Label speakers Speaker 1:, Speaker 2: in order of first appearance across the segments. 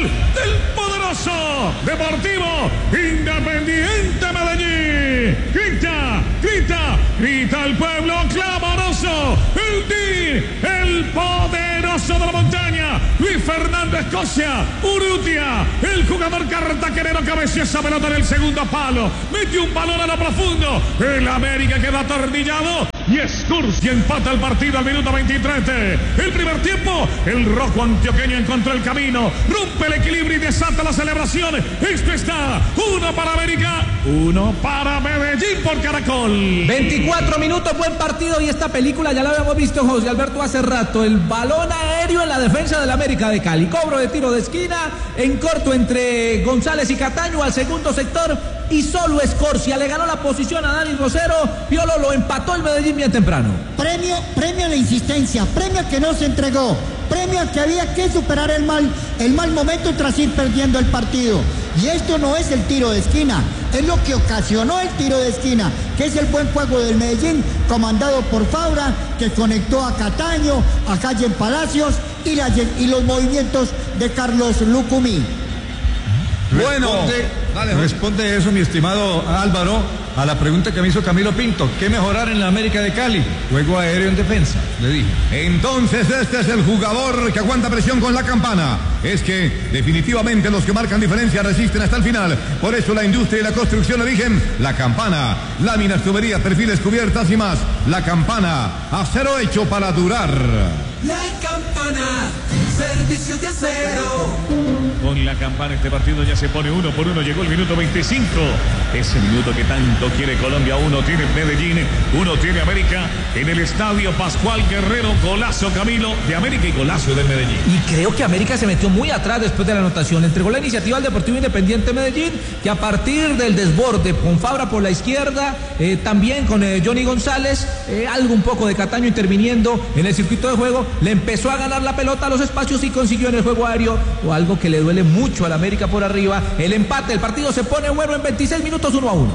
Speaker 1: del poderoso Deportivo Independiente Medellín. Grita el pueblo clamoroso. El poderoso de la montaña, Luis Fernando Escocia Urrutia, el jugador cartagenero, cabeció esa pelota en el segundo palo, metió un balón a lo profundo. El América queda atornillado y Escurcia empata el partido al minuto 23. El primer tiempo, el rojo antioqueño encontró el camino, rompe el equilibrio y desata la celebración. Esto está 1 para América, 1 para Medellín por Caracol.
Speaker 2: 24 minutos, buen partido, y esta película ya la habíamos visto, José Alberto, hace rato. El balón aéreo en la defensa del América de Cali, cobro de tiro de esquina en corto entre González y Cataño al segundo sector, y solo Escorcia le ganó la posición a Dani Rosero. Piolo lo empató el Medellín bien temprano.
Speaker 3: Premio a la insistencia, premio a que no se entregó, premio a que había que superar el mal momento tras ir perdiendo el partido. Y esto no es el tiro de esquina, es lo que ocasionó el tiro de esquina, que es el buen juego del Medellín, comandado por Fabra, que conectó a Cataño, a Calle Palacios y los movimientos de Carlos Lucumí.
Speaker 4: Bueno, responde eso, mi estimado Álvaro, a la pregunta que me hizo Camilo Pinto. ¿Qué mejorar en la América de Cali? Juego aéreo en defensa, le dije.
Speaker 5: Entonces este es el jugador que aguanta presión con la campana. Es que definitivamente los que marcan diferencia resisten hasta el final. Por eso la industria y la construcción eligen la campana. Láminas, tuberías, perfiles, cubiertas y más. La campana, acero hecho para durar.
Speaker 6: La campana, servicios de acero.
Speaker 1: Con la campana este partido ya se pone 1 por 1. Llegó el minuto 25. Ese minuto que tanto quiere Colombia. 1 tiene Medellín, 1 tiene América. En el estadio Pascual Guerrero, golazo Camilo de América y golazo de Medellín.
Speaker 2: Y creo que América se metió muy atrás después de la anotación. Entregó la iniciativa al Deportivo Independiente Medellín, que a partir del desborde con Fabra por la izquierda, también con Johnny González, algo un poco de Cataño interviniendo en el circuito de juego, le empezó a ganar la pelota a los espacios y consiguió en el juego aéreo, o algo que le duele mucho al América por arriba, el empate. El partido se pone bueno en 26 minutos, 1-1.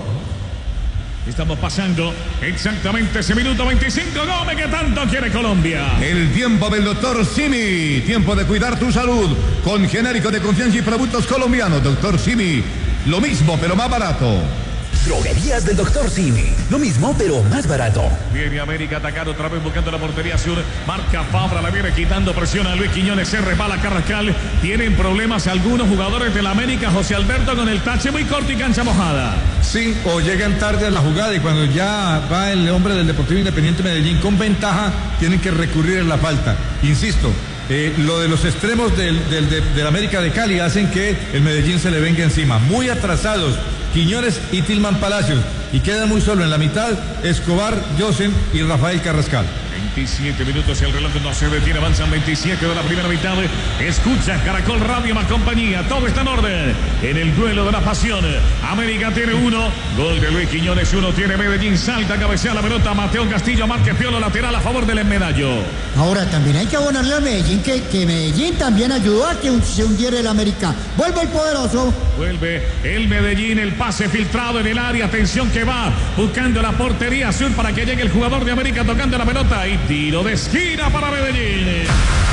Speaker 1: Estamos pasando exactamente ese minuto 25, Gómez, que tanto quiere Colombia.
Speaker 5: El tiempo del doctor Simi, tiempo de cuidar tu salud con genérico de confianza y productos colombianos. Doctor Simi, lo mismo pero más barato.
Speaker 7: Droguerías del Dr. Simi. Lo mismo, pero más barato.
Speaker 1: Viene América a atacar otra vez buscando la portería sur. Marca Fabra, la viene quitando presión a Luis Quiñones. Se resbala Carrascal. Tienen problemas algunos jugadores de la América, José Alberto, con el tache muy corto y cancha mojada.
Speaker 4: Sí, o llegan tarde a la jugada y cuando ya va el hombre del Deportivo Independiente Medellín con ventaja, tienen que recurrir a la falta. Insisto, lo de los extremos del América de Cali hacen que el Medellín se le venga encima. Muy atrasados Quiñones y Tilman Palacios, y queda muy solo en la mitad Escobar, Yosen y Rafael Carrascal.
Speaker 1: 27 minutos y el reloj no se detiene, avanzan 27 de la primera mitad. Escucha Caracol Radio más compañía, todo está en orden en el duelo de la pasión. América tiene 1, gol de Luis Quiñones, 1 tiene Medellín, salta, cabecea la pelota, Mateo Castillo, Márquez Piolo, lateral a favor del Medallo.
Speaker 3: Ahora también hay que abonarle a Medellín, que Medellín también ayudó a que se hundiera el América. Vuelve el poderoso.
Speaker 1: Vuelve el Medellín, el pase filtrado en el área, atención que va buscando la portería sur para que llegue el jugador de América tocando la pelota y tiro de esquina para Medellín.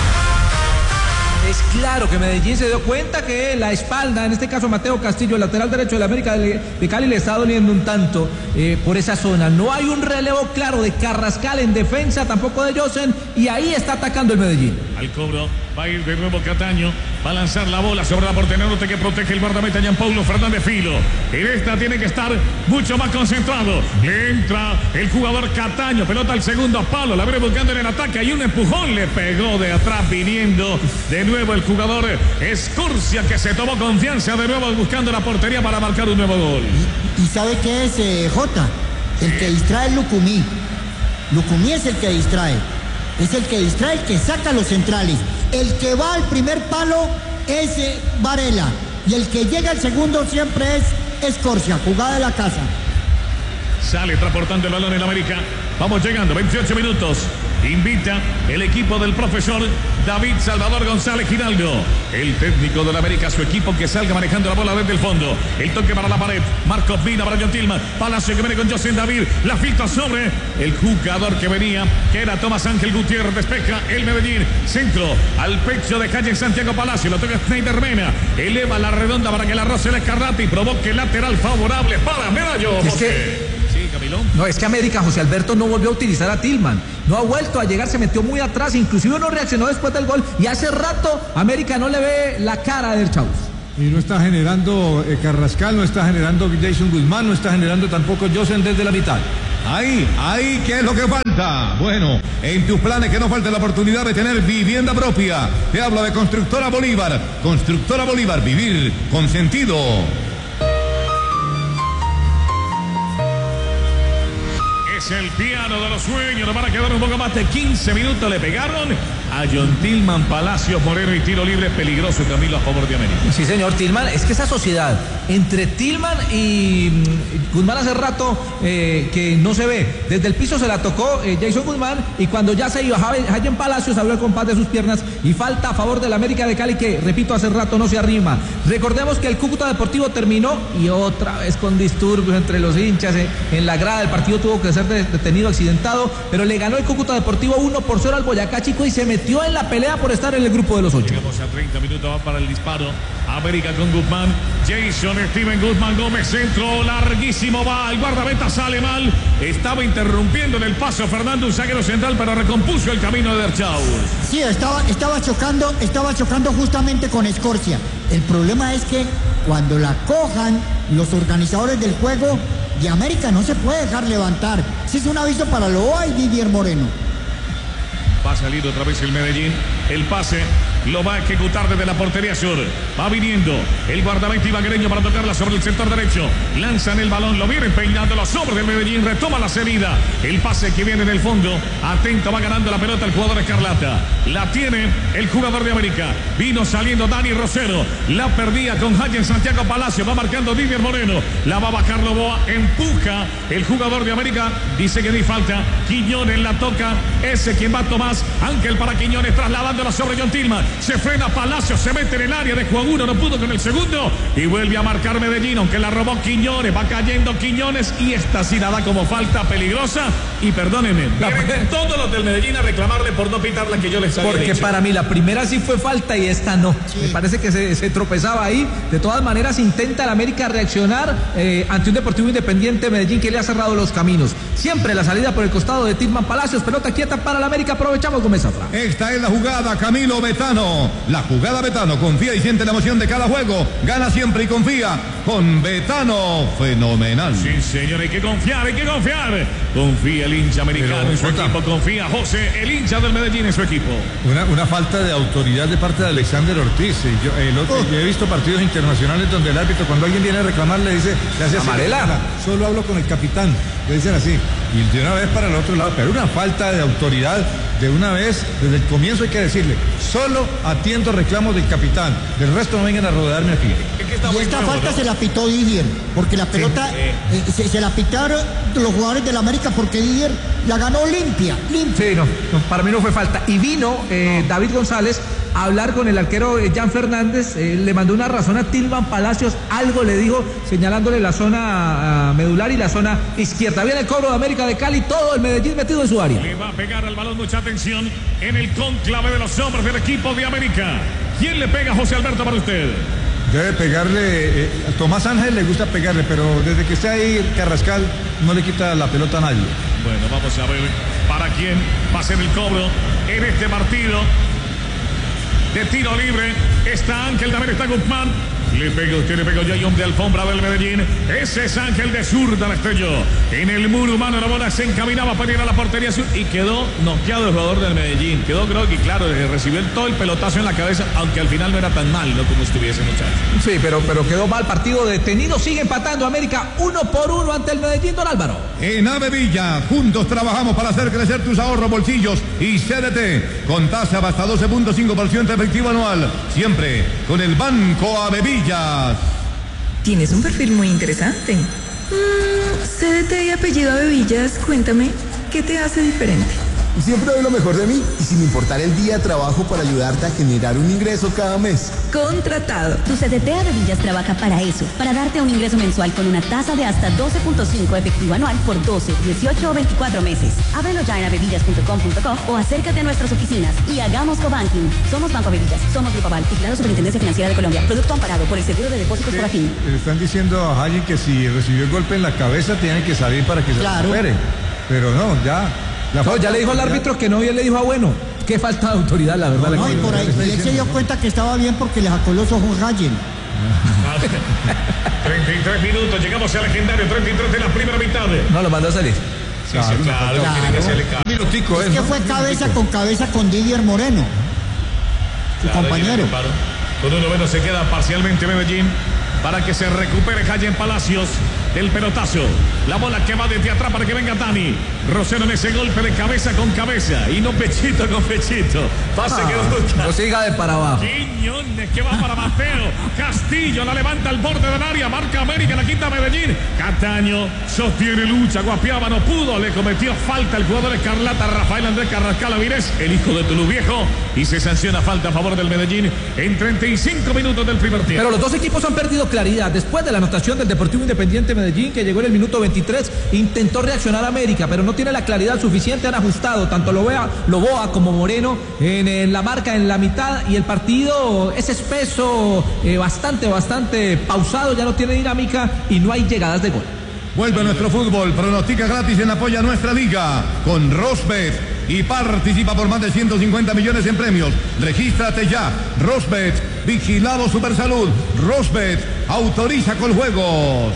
Speaker 2: Es claro que Medellín se dio cuenta que la espalda, en este caso Mateo Castillo, el lateral derecho de la América de Cali, le está doliendo un tanto por esa zona. No hay un relevo claro de Carrascal en defensa, tampoco de Yosen, y ahí está atacando el Medellín.
Speaker 1: Al cobro va a ir de nuevo Cataño, va a lanzar la bola sobre la portería norte que protege el guardameta Gianpaulo Fernández Filo. En esta tiene que estar mucho más concentrado. Le entra el jugador Cataño, pelota al segundo palo, la viene buscando en el ataque, hay un empujón, le pegó de atrás viniendo de nuevo el jugador Escurcia, que se tomó confianza de nuevo buscando la portería para marcar un nuevo gol.
Speaker 3: ¿Y sabe qué es, Jota? El que distrae es Lucumí. Lucumí es el que distrae. Es el que distrae, el que saca los centrales. El que va al primer palo es Varela. Y el que llega al segundo siempre es Escorcia, jugada de la casa.
Speaker 1: Sale transportando el balón en América. Vamos llegando, 28 minutos. Invita el equipo del profesor David Salvador González Giraldo, el técnico del América, su equipo que salga manejando la bola desde el fondo. El toque para la pared. Marcos Vina para John Tillman. Palacio que viene con José David. La filtra sobre el jugador que venía, que era Tomás Ángel Gutiérrez. Despeja el Medellín. Centro al pecho de calle Santiago Palacio. Lo toca Schneider Mena. Eleva la redonda para que la roce el Escarlata y provoque lateral favorable para Medallo.
Speaker 2: Es que... No, es que América, José Alberto, no volvió a utilizar a Tillman. No ha vuelto a llegar, se metió muy atrás. Inclusive no reaccionó después del gol. Y hace rato América no le ve la cara del Chaus.
Speaker 4: Y no está generando Carrascal, no está generando Jason Guzmán, no está generando tampoco Josen desde la mitad.
Speaker 5: Ahí, ¿qué es lo que falta? Bueno, en tus planes que no falte la oportunidad de tener vivienda propia. Te habla de Constructora Bolívar. Constructora Bolívar, vivir con sentido.
Speaker 1: Es el piano de los sueños. Nos van a quedar un poco más de 15 minutos. Le pegaron a John Tillman, Palacios, Moreno y tiro libre peligroso, Camilo, a favor de América.
Speaker 2: Sí, señor, Tillman. Es que esa sociedad entre Tillman y Guzmán hace rato que no se ve. Desde el piso se la tocó Jason Guzmán y cuando ya se iba Jayen Palacios abrió el compás de sus piernas y falta a favor del América de Cali que, repito, hace rato no se arrima. Recordemos que el Cúcuta Deportivo terminó y otra vez con disturbios entre los hinchas en la grada. El partido tuvo que ser detenido, accidentado, pero le ganó el Cúcuta Deportivo 1-0 al Boyacá Chico y se metió en la pelea por estar en el grupo de los 8.
Speaker 1: Llegamos a 30 minutos, va para el disparo. América con Guzmán, Jason Steven Guzmán Gómez, centro larguísimo, va, el guardameta sale mal, estaba interrumpiendo en el paso Fernando, un zaguero central, pero recompuso el camino de Derchaus.
Speaker 3: Sí, estaba chocando justamente con Escorcia. El problema es que cuando la cojan los organizadores del juego de América no se puede dejar levantar. Ese es un aviso para Loa y Didier Moreno.
Speaker 1: Va a salir otra vez el Medellín. El pase lo va a ejecutar desde la portería sur. Va viniendo el guardameta ibaguereño para tocarla sobre el sector derecho. Lanzan el balón, lo vienen peinando los hombres del Medellín. Retoma la salida. El pase que viene en el fondo. Atento, va ganando la pelota el jugador Escarlata. La tiene el jugador de América. Vino saliendo Dani Rosero. La perdía con Jayen Santiago Palacio. Va marcando Didier Moreno. La va a bajar Loboa. Empuja el jugador de América. Dice que ni falta. Quiñones la toca. Ese quien va Tomás. Ángel para Quiñones trasladándola sobre John Tillman. Se frena Palacio, se mete en el área de Juan 1, no pudo con el segundo y vuelve a marcar Medellín, aunque la robó Quiñones, va cayendo Quiñones y esta sí la da como falta peligrosa y perdónenme, todos los del Medellín a reclamarle por no pitar la que yo les había
Speaker 2: porque
Speaker 1: dicho.
Speaker 2: Para mí la primera sí fue falta y esta no, sí. Me parece que se tropezaba ahí. De todas maneras intenta el América reaccionar ante un Deportivo Independiente Medellín que le ha cerrado los caminos. Siempre la salida por el costado de Tillman Palacios, pelota quieta para el América, aprovechamos Gómez Zafra.
Speaker 5: Esta es la jugada, Camilo Betano. La jugada Betano, confía y siente la emoción de cada juego. Gana siempre y confía con Betano, fenomenal.
Speaker 1: Sí, señor, hay que confiar, hay que confiar. Confía el hincha americano en su equipo, confía José, el hincha del Medellín en su equipo.
Speaker 4: Una falta de autoridad de parte de Alexander Ortiz. Yo he visto partidos internacionales donde el árbitro, cuando alguien viene a reclamar, le dice, le hace
Speaker 2: amarela.
Speaker 4: Solo hablo con el capitán, le dicen así. Y de una vez para el otro lado, pero una falta de autoridad de una vez, desde el comienzo hay que decirle, solo atiendo reclamos del capitán, del resto no vengan a rodearme aquí.
Speaker 3: Y esta falta se la pitó Didier, porque la pelota se la pitaron los jugadores del América porque Didier la ganó limpia.
Speaker 2: Sí, no, para mí no fue falta. Y vino David González a hablar con el arquero Jan Fernández, le mandó una razón a Tillman Palacios, algo le dijo, señalándole la zona medular y la zona izquierda. Viene el cobro de América de Cali, todo el Medellín metido en su área.
Speaker 1: Le va a pegar al balón, mucha atención en el cónclave de los hombres del equipo de América. ¿Quién le pega, José Alberto, para usted?
Speaker 4: Debe pegarle, a Tomás Ángel le gusta pegarle, pero desde que está ahí Carrascal no le quita la pelota a nadie.
Speaker 1: Bueno, vamos a ver para quién va a ser el cobro en este partido de tiro libre. Está Ángel, también está Guzmán. Le pega usted, le pegó ya de alfombra del Medellín. Ese es Ángel de zurda, la estrelló. En el muro humano la bola se encaminaba para ir a la portería sur y quedó noqueado el jugador del Medellín. Quedó, creo que claro, recibió todo el pelotazo en la cabeza, aunque al final no era tan mal, ¿no? Como estuviese, muchachos.
Speaker 2: Sí, pero quedó mal partido detenido. Sigue empatando América 1-1 ante el Medellín, don Álvaro.
Speaker 5: En Avevilla, juntos trabajamos para hacer crecer tus ahorros, bolsillos y CDT. Con tasa hasta 12.5% efectivo anual. Siempre con el Banco Avevilla.
Speaker 8: Tienes un perfil muy interesante. CDT y apellido Avevillas, cuéntame, ¿qué te hace diferente?
Speaker 9: Y siempre doy lo mejor de mí. Y sin importar el día, trabajo para ayudarte a generar un ingreso cada mes.
Speaker 8: Contratado.
Speaker 10: Tu CDT Avevillas trabaja para eso, para darte un ingreso mensual con una tasa de hasta 12.5 efectivo anual por 12, 18 o 24 meses. Ábrelo ya en avevillas.com.co o acércate a nuestras oficinas y hagamos cobanking. Somos Banco Avevillas, somos Grupo Aval, vigilado Superintendencia Financiera de Colombia. Producto amparado por el Seguro de Depósitos por Afin.
Speaker 4: Le están diciendo a alguien que si recibió el golpe en la cabeza tiene que salir para que se recupere. Pero no, ya.
Speaker 2: Ya le dijo al árbitro que no, y él le dijo, bueno, qué falta de autoridad, la verdad.
Speaker 3: No, y por ahí él se dio cuenta que estaba bien porque le sacó los ojos Gallen.
Speaker 1: 33 minutos, llegamos al legendario 33 de la primera mitad.
Speaker 2: No, lo mandó a salir.
Speaker 1: Sí, claro.
Speaker 4: Un minutico,
Speaker 3: es que fue cabeza con Didier Moreno, su compañero.
Speaker 1: Con uno menos se queda parcialmente Medellín para que se recupere Gallen Palacios del pelotazo. La bola que va desde atrás para que venga Dani. Rosero en ese golpe de cabeza con cabeza y no pechito con pechito. Pase que busca.
Speaker 2: No siga de para abajo.
Speaker 1: Quiñones que va para Mateo. Castillo la levanta al borde del área. Marca América, la quita Medellín. Cataño sostiene lucha. Guapiaba no pudo. Le cometió falta el jugador escarlata Rafael Andrés Carrascal Avilés, el hijo de Tulú Viejo. Y se sanciona falta a favor del Medellín en 35 minutos del primer tiempo.
Speaker 2: Pero los dos equipos han perdido claridad. Después de la anotación del Deportivo Independiente Medellín, que llegó en el minuto 23, intentó reaccionar América, pero no tiene la claridad suficiente. Han ajustado tanto Loboa como Moreno en la marca en la mitad, y el partido es espeso, bastante pausado, ya no tiene dinámica y no hay llegadas de gol.
Speaker 5: Vuelve nuestro fútbol, pronostica gratis en apoyo a nuestra liga con Rosbet y participa por más de 150 millones en premios. Regístrate ya. Rosbet, vigilado Supersalud. Rosbet, autoriza con juegos.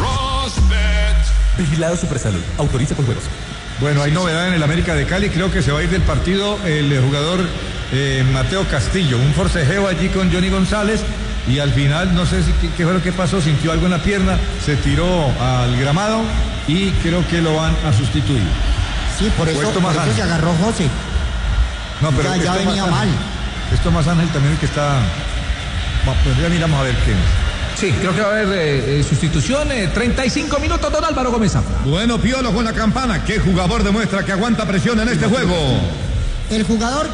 Speaker 7: Vigilado Supersalud, autoriza con juegos.
Speaker 4: Bueno, hay novedad en el América de Cali. Creo que se va a ir del partido el jugador Mateo Castillo. Un forcejeo allí con Johnny González. Y al final, no sé qué fue lo que pasó, sintió algo en la pierna, se tiró al gramado y creo que lo van a sustituir.
Speaker 3: Sí, por eso se agarró José.
Speaker 4: No, pero
Speaker 3: ya venía mal.
Speaker 4: Esto más Ángel también el que está. Bueno, pues ya miramos a ver qué es.
Speaker 2: Sí, creo que va a haber sustitución. 35 minutos, don Álvaro Gómez Zafra.
Speaker 5: Bueno, Piolo con la campana. ¿Qué jugador demuestra que aguanta presión en este juego?
Speaker 3: El jugador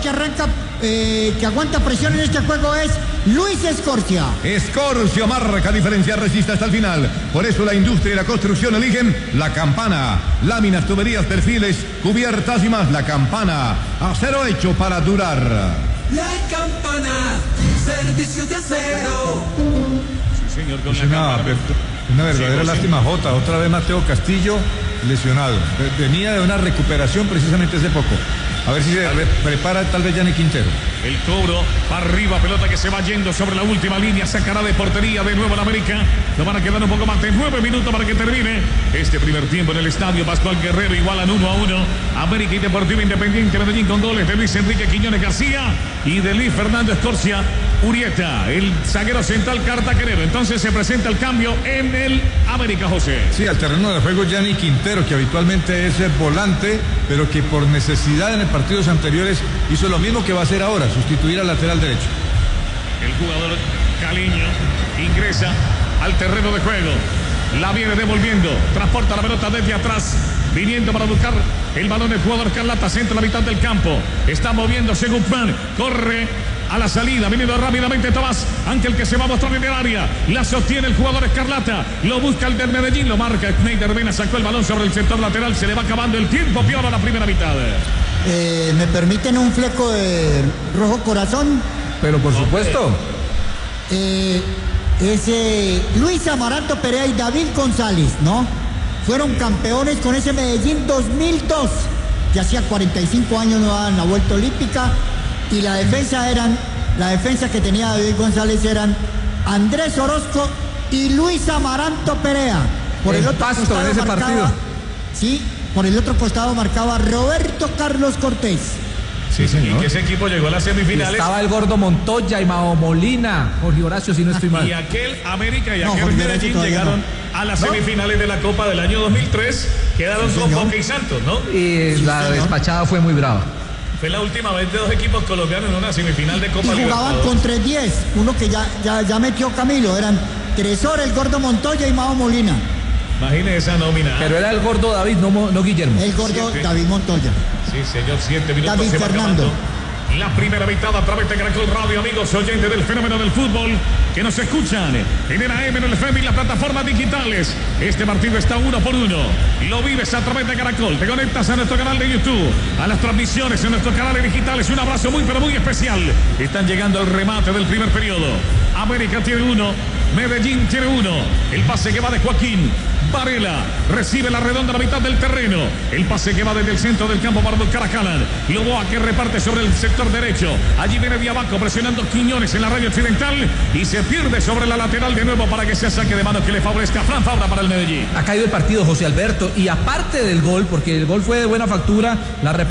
Speaker 3: que aguanta presión en este juego es Luis Escorcia.
Speaker 5: Escorcia marca diferencia, resiste hasta el final. Por eso la industria y la construcción eligen la campana. Láminas, tuberías, perfiles, cubiertas y más. La campana, acero hecho para durar.
Speaker 6: La campana, servicio de acero.
Speaker 1: Sí, señor, con
Speaker 4: Es una verdadera lástima, Jota. Otra vez Mateo Castillo lesionado. Venía de una recuperación precisamente hace poco. A ver si se prepara tal vez Yannick Quintero.
Speaker 1: El cobro, para arriba, pelota que se va yendo sobre la última línea, sacará de portería de nuevo la América. Nos van a quedar un poco más de 9 minutos para que termine este primer tiempo en el estadio. Pascual Guerrero igualan 1-1. América y Deportivo Independiente Medellín con goles de Luis Enrique Quiñones García y de Luis Fernando Escorcia Urieta, el zaguero central cartaquenero. Entonces se presenta el cambio en el América, José.
Speaker 4: Sí, al terreno de juego Yannick Quintero, que habitualmente es el volante, pero que por necesidad en el partidos anteriores hizo lo mismo que va a hacer ahora, sustituir al lateral derecho.
Speaker 1: El jugador Caliño ingresa al terreno de juego, la viene devolviendo, transporta la pelota desde atrás, viniendo para buscar el balón el jugador Carlata, centro a la mitad del campo, está moviéndose Guzmán, corre a la salida, viniendo rápidamente Tomás, Ángel que se va a mostrar en el área, la sostiene el jugador Escarlata, lo busca el del Medellín, lo marca Schneider Vena, sacó el balón sobre el sector lateral, se le va acabando el tiempo, peor a la primera mitad.
Speaker 3: ¿Me permiten un fleco de rojo corazón?
Speaker 2: Pero por supuesto.
Speaker 3: Luis Amaranto Perea y David González, ¿no? Fueron campeones con ese Medellín 2002, que hacía 45 años no daban la vuelta olímpica, y la defensa que tenía David González eran Andrés Orozco y Luis Amaranto Perea. Por el otro
Speaker 2: Pasto en ese partido.
Speaker 3: Sí, por el otro costado marcaba Roberto Carlos Cortés.
Speaker 1: Sí, señor. Y que ese equipo llegó a las semifinales.
Speaker 2: Estaba el gordo Montoya y Mao Molina, Jorge Horacio, si no estoy mal.
Speaker 1: Y aquel América y aquel Medellín llegaron a las semifinales de la Copa del año 2003. Quedaron con Boca y Santos, ¿no?
Speaker 2: Y la despachada fue muy brava.
Speaker 1: Fue la última vez de dos equipos colombianos en una semifinal de Copa.
Speaker 3: Y jugaban con 3-10, uno que ya metió Camilo, eran Tresor, el gordo Montoya y Mao Molina.
Speaker 1: Imagine esa nómina.
Speaker 2: Pero era el gordo David, no Guillermo.
Speaker 3: El gordo David Montoya.
Speaker 1: Sí, señor, 7 minutos.
Speaker 3: David
Speaker 1: se va
Speaker 3: Fernando.
Speaker 1: acabando la primera mitad a través de Caracol Radio, amigos oyentes del fenómeno del fútbol que nos escuchan en el AM, en el FM y las plataformas digitales. Este partido está 1-1. Lo vives a través de Caracol. Te conectas a nuestro canal de YouTube, a las transmisiones en nuestros canales digitales. Un abrazo muy, pero muy especial. Están llegando al remate del primer periodo. América tiene 1, Medellín tiene 1. El pase que va de Joaquín Varela, recibe la redonda a la mitad del terreno. El pase que va desde el centro del campo para Caracalan. Loboa que reparte sobre el sector derecho. Allí viene Diabaco presionando Quiñones en la raya occidental y se pierde sobre la lateral de nuevo para que sea saque de mano que le favorezca a Fran Fabra para el Medellín.
Speaker 2: Ha caído el partido, José Alberto, y aparte del gol, porque el gol fue de buena factura, la